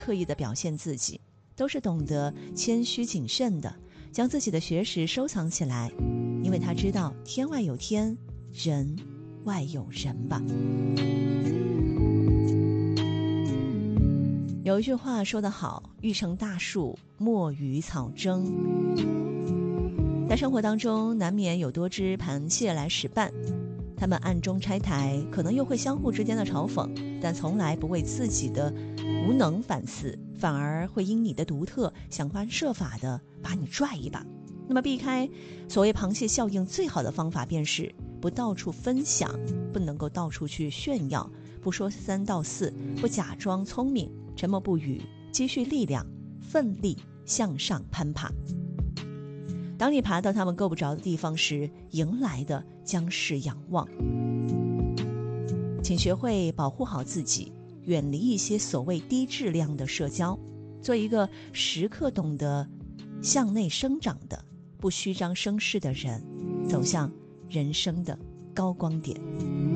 刻意的表现自己，都是懂得谦虚谨慎的，将自己的学识收藏起来，因为他知道天外有天，人外有人吧。有一句话说得好，欲成大树，莫与草争。在生活当中，难免有多只螃蟹来使绊，他们暗中拆台，可能又会相互之间的嘲讽，但从来不为自己的无能反思，反而会因你的独特想方设法的把你拽一把。那么避开所谓螃蟹效应最好的方法便是不到处分享，不能够到处去炫耀，不说三道四，不假装聪明，沉默不语，积蓄力量，奋力向上攀爬。当你爬到他们够不着的地方时，迎来的将是仰望。请学会保护好自己，远离一些所谓低质量的社交，做一个时刻懂得向内生长的不虚张声势的人，走向人生的高光点。